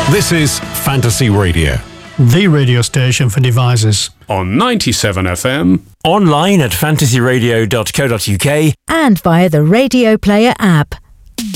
This is Fantasy Radio, the radio station for devices. On 97 FM. Online at fantasyradio.co.uk. And via the Radio Player app.